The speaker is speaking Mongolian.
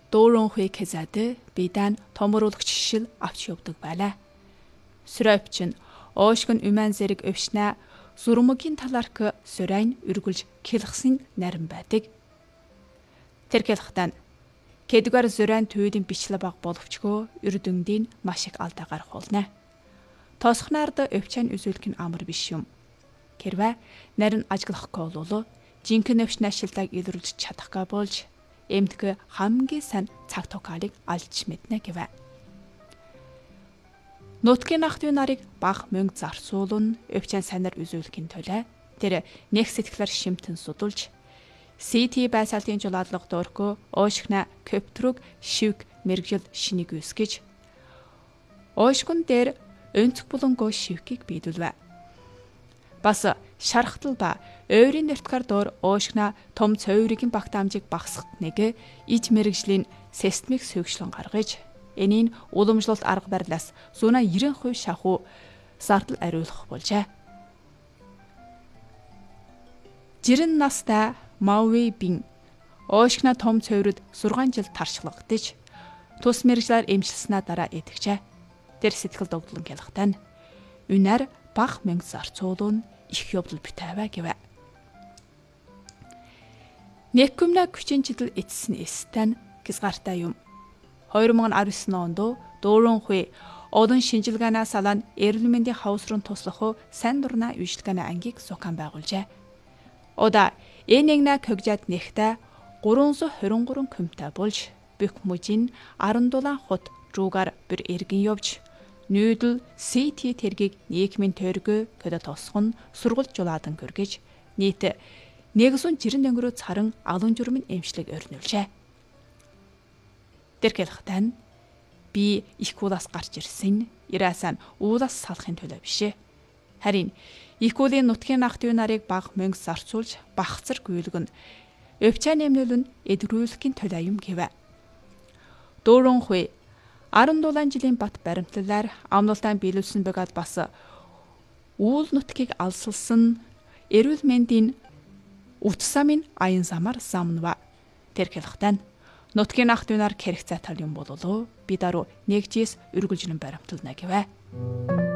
Дөрөн хүй кезээд бидан томруулагч шишил авч явдаг байлаа. Сүрэвч нь оошгон уман зэрэг өвшнэ зурмгийн таларк сүрайн үргэлж килхсын нарийн байдаг. Тэр килхтан Кэдгээр зүрэн түйдийн бичлэг баг боловчгөө үрдүндийн маш их алдаа гарах болно. Тосхнаард өвчэн үзүүлэх нь амар биш юм. Хэрвээ нарийн ажиглахгүй бол жинхэнэ өвчнө ашилтаг илрүүлж чадахгүй болж эмтгэ хамгийн сайн цаг токалыг алж мэднэ гэвэ. Нутгийн ахтын нарыг баг мөнгө зарцуулн өвчэн санаар үзүүлэхийн төлөө тэр нэг сэтгэлээр шимтэн судулж CT байсалтын жуулаадлага доорхөө оошгна көптрүг шивг мэрэгжил шинийг үсгэж оошгон дээр өнцөг булангоо шивгийг биедүүлвэ. Бас шархтал ба ойрын нэртгэр доор оошгна том цойргийн багт амжиг багсахт нэг иж мэрэгжлийн системийг сүйгшлэн гаргаж энийг уламжлалт арга барилаас 90% шахуу зардал ариулах болжээ. Жирэн настай Мауи бин оошгна том цойрод 6 жил таршлагдаж тус мэрэгжлэр эмчилснаа дараа итгэжээ. Тэр сэтгэл догдлон хялхтань үнээр баг мөнгө зарцуулан их явдал битээвэ гэвэ. Неккүмнэ күчин жидэл эцсэн эстэн гисгартай юм. 2019 онд Дөрөн хүй одон шинжилгээнээс салан эрүүл мэндийн хаус руу туслах сайн дурна үйлчлэгээний ангийг сукан байгуулжээ. Ода энэгнэ көгжат нэгтэ 323 кмтай болж бүх мужийн 17 хот руугаар bir эргэн явж нүүдэл CT тэргийг нийгмийн төргөө көдө тосгон сургууль жуулаадан көргөж нийт 190 өнгөрөө царан алан журмын эмчлэг өрнүүлжээ. Тэрхэлхтэн би их кулаас гарч ирсэн ирээсэн уулаас салахын төлөө бишээ. Харин Икулийн нутгийн ахтын нарыг баг мөнгө зарцуулж багцар гүйлгэн өвчэн нэмнүүлэн эдрүүлэхийн төлөө юм гэвэ. Дөрөн хүй 17 жилийн бат баримтлалаар амналтаа биелүүлсэн байгаад бас үйл нутгийг алсалсан эрүүл мэндийн утсамын аян замаар замнва. Тэр хэлхтэн нутгийн ахтын нар хэрэгцээ тал юм бололоо би даруй нэгжээс үргэлжлэн баримтлана гэвэ.